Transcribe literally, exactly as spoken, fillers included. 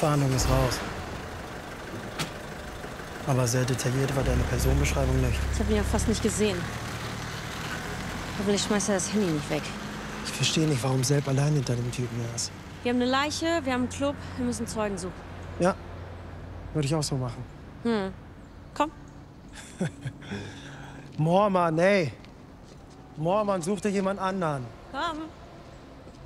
Fahndung ist raus. Aber sehr detailliert war deine Personenbeschreibung nicht. Ich habe ihn ja fast nicht gesehen. Aber ich schmeiße das Handy nicht weg. Ich verstehe nicht, warum Selb allein hinter dem Typen her ist. Wir haben eine Leiche, wir haben einen Club, wir müssen Zeugen suchen. Ja, würde ich auch so machen. Hm. Komm. Moormann, ey. Moormann, such dir jemand anderen. Komm.